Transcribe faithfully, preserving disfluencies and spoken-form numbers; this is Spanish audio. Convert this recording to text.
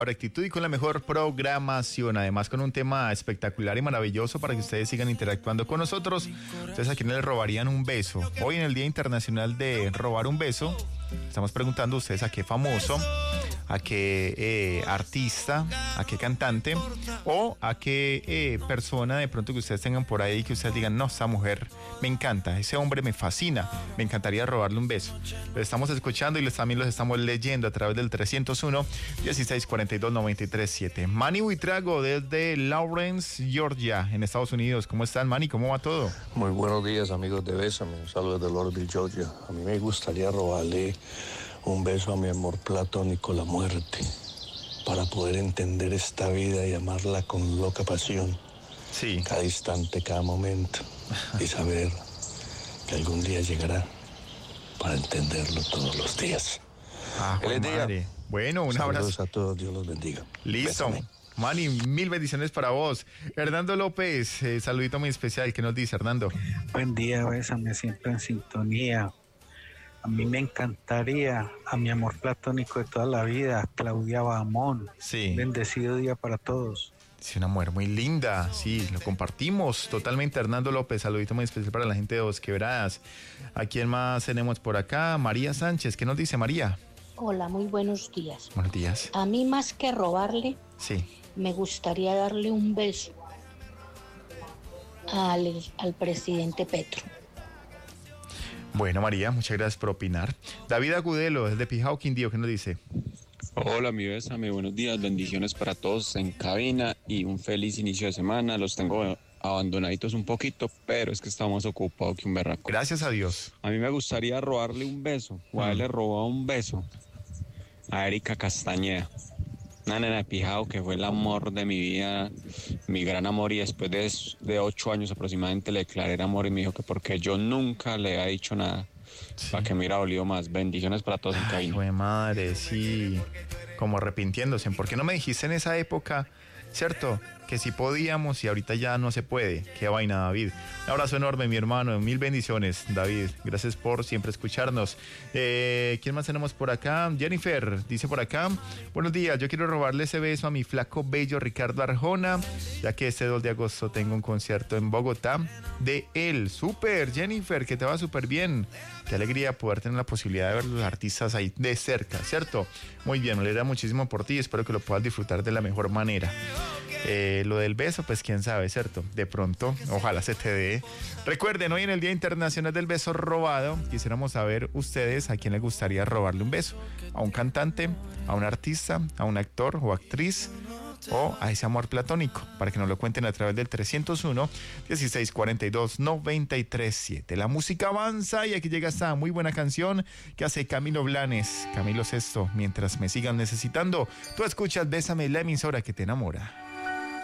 actitud y con la mejor programación, además con un tema espectacular y maravilloso para que ustedes sigan interactuando con nosotros. Ustedes a quién le robarían un beso. Hoy en el Día Internacional de Robar un Beso, estamos preguntando a ustedes a qué famoso, a qué eh, artista, a qué cantante o a qué eh, persona de pronto que ustedes tengan por ahí que ustedes digan, no, esa mujer me encanta, ese hombre me fascina, me encantaría robarle un beso. Lo estamos escuchando y les, también los estamos leyendo a través del trescientos uno, dieciséis cuarenta y dos, noventa y tres siete. Manny Buitrago desde Lawrence, Georgia, en Estados Unidos. ¿Cómo están, Manny? ¿Cómo va todo? Muy buenos días, amigos de Bésame. Un saludo desde Lawrence, Georgia. A mí me gustaría robarle un beso a mi amor platónico, la muerte, para poder entender esta vida y amarla con loca pasión. Sí. Cada instante, cada momento. Y saber que algún día llegará para entenderlo todos los días. Ah, Feliz día. madre. Bueno, un Saludos abrazo. a todos, Dios los bendiga. Listo. Bésame. Manny, mil bendiciones para vos. Hernando López, eh, saludito muy especial. ¿Qué nos dice, Hernando? Buen día, Bésame, siempre en sintonía. A mí me encantaría a mi amor platónico de toda la vida, Claudia Bamón. Sí. Bendecido día para todos. Sí, una mujer muy linda, sí, lo compartimos totalmente. Hernando López, saludito muy especial para la gente de Dos Quebradas. ¿A quién más tenemos por acá? María Sánchez, ¿qué nos dice María? Hola, muy buenos días. Buenos días. A mí más que robarle, Sí. me gustaría darle un beso al, al presidente Petro. Bueno, María, muchas gracias por opinar. David Agudelo, desde Pijao, Quindío, ¿qué nos dice? Hola, mi Bésame, buenos días, bendiciones para todos en cabina y un feliz inicio de semana. Los tengo abandonaditos un poquito, pero es que estamos ocupados que un berraco. Gracias a Dios. A mí me gustaría robarle un beso, o a él le robó un beso a Erika Castañeda, una nena de Pijao que fue el amor de mi vida, mi gran amor, y después de, de ocho años aproximadamente le declaré el amor y me dijo que porque yo nunca le había dicho nada, sí, para que me hubiera dolido más. Bendiciones para todos en cabina. Ay, madre, sí, como arrepintiéndose. ¿Por qué no me dijiste en esa época, cierto, que sí podíamos y ahorita ya no se puede? Qué vaina, David. Un abrazo enorme, mi hermano. Mil bendiciones, David. Gracias por siempre escucharnos. Eh, ¿Quién más tenemos por acá? Jennifer dice por acá: buenos días, yo quiero robarle ese beso a mi flaco bello Ricardo Arjona, ya que este dos de agosto tengo un concierto en Bogotá de él. Súper, Jennifer, que te va súper bien. Qué alegría poder tener la posibilidad de ver los artistas ahí de cerca, ¿cierto? Muy bien, me alegra muchísimo por ti. Espero que lo puedas disfrutar de la mejor manera. Eh, lo del beso, pues quién sabe, ¿cierto? De pronto, ojalá se te dé. Recuerden, hoy en el Día Internacional del Beso Robado, quisiéramos saber ustedes a quién les gustaría robarle un beso. ¿A un cantante, a un artista, a un actor o actriz, o a ese amor platónico? Para que nos lo cuenten a través del trescientos uno, dieciséis cuarenta y dos, noventa y tres siete. La música avanza y aquí llega esta muy buena canción que hace Camilo Blanes, Camilo Sesto. Mientras me sigan necesitando, tú escuchas Bésame, la emisora que te enamora.